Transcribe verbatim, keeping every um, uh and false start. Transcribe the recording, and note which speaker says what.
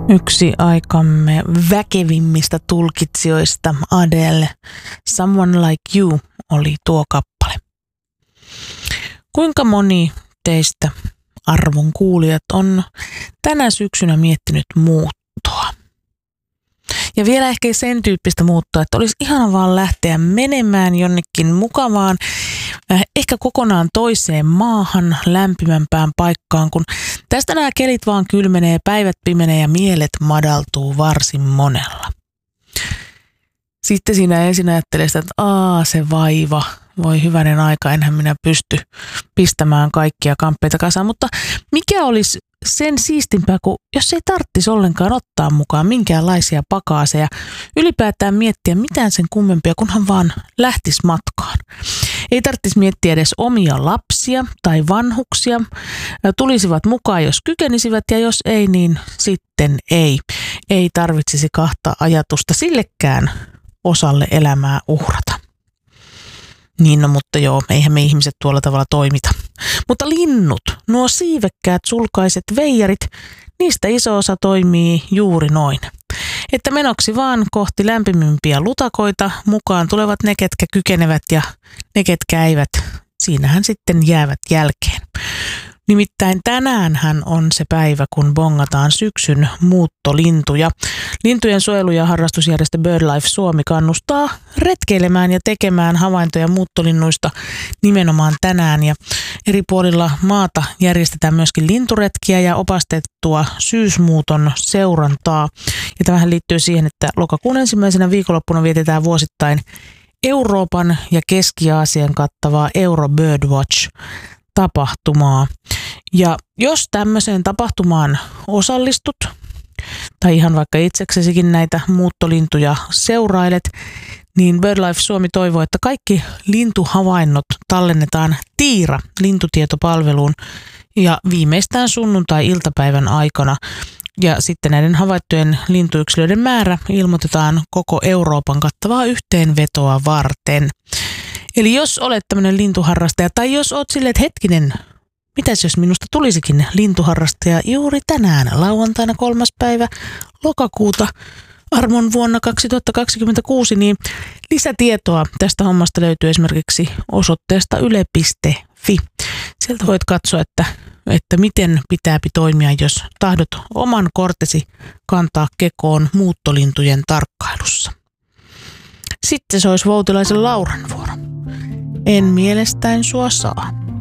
Speaker 1: Yksi aikamme väkevimmistä tulkitsijoista, Adele, Someone Like You, oli tuo kappale. Kuinka moni teistä, arvon kuulijat, on tänä syksynä miettinyt muuttoa? Ja vielä ehkä sen tyyppistä muuttoa, että olisi ihana vaan lähteä menemään jonnekin mukavaan, ehkä kokonaan toiseen maahan, lämpimämpään paikkaan, kun tästä nämä kelit vaan kylmenee, päivät pimenee ja mielet madaltuu varsin monella. Sitten siinä ensin ajattelee sitä, että aa se vaiva, voi hyvänen aika, enhän minä pysty pistämään kaikkia kamppeita kasaan, mutta mikä olisi sen siistimpää, kuin jos ei tarvitsisi ollenkaan ottaa mukaan minkäänlaisia pakaaseja, ylipäätään miettiä mitään sen kummempia, kunhan vaan lähtisi matkaan. Ei tarvitsisi miettiä edes omia lapsia tai vanhuksia, tulisivat mukaan, jos kykenisivät, ja jos ei, niin sitten ei. Ei tarvitsisi kahta ajatusta sillekään osalle elämää uhrata. Niin no, mutta joo, eihän me ihmiset tuolla tavalla toimita. Mutta linnut, nuo siivekkäät sulkaiset veijarit, niistä iso osa toimii juuri noin. Että menoksi vaan kohti lämpimimpiä lutakoita, mukaan tulevat ne, ketkä kykenevät, ja ne, ketkä eivät, siinähän sitten jäävät jälkeen. Nimittäin tänäänhän on se päivä, kun bongataan syksyn muuttolintuja. Lintujen suojelu- ja harrastusjärjestö BirdLife Suomi kannustaa retkeilemään ja tekemään havaintoja muuttolinnuista nimenomaan tänään. Ja eri puolilla maata järjestetään myöskin linturetkiä ja opastettua syysmuuton seurantaa. Ja tämähän liittyy siihen, että lokakuun ensimmäisenä viikonloppuna vietetään vuosittain Euroopan ja Keski-Aasian kattavaa Euro Birdwatch tapahtumaa. Ja jos tämmöiseen tapahtumaan osallistut, tai ihan vaikka itseksesikin näitä muuttolintuja seurailet, niin BirdLife Suomi toivoo, että kaikki lintuhavainnot tallennetaan Tiira lintutietopalveluun ja viimeistään sunnuntai-iltapäivän aikana. Ja sitten näiden havaittujen lintuyksilöiden määrä ilmoitetaan koko Euroopan kattavaa yhteenvetoa varten. Eli jos olet tämmöinen lintuharrastaja, tai jos oot silleen, että hetkinen, mitäs jos minusta tulisikin lintuharrastaja juuri tänään, lauantaina kolmas päivä lokakuuta, armon vuonna kaksituhattakaksikymmentäkuusi, niin lisätietoa tästä hommasta löytyy esimerkiksi osoitteesta yle piste fi. Sieltä voit katsoa, että, että miten pitääpi toimia, jos tahdot oman kortesi kantaa kekoon muuttolintujen tarkkailussa. Sitten se olisi Voutilaisen Lauran vuoro. En mielestäin sua saa.